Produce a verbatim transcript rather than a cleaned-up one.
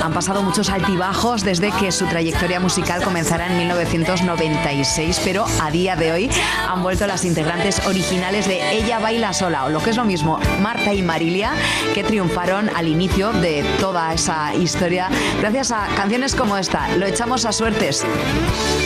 Han pasado muchos altibajos desde que su trayectoria musical comenzara en mil novecientos noventa y seis, pero a día de hoy han vuelto las integrantes originales de Ella Baila Sola, o lo que es lo mismo, Marta y Marilia, que triunfaron al inicio de toda esa historia gracias a canciones como esta, Lo echamos a suertes.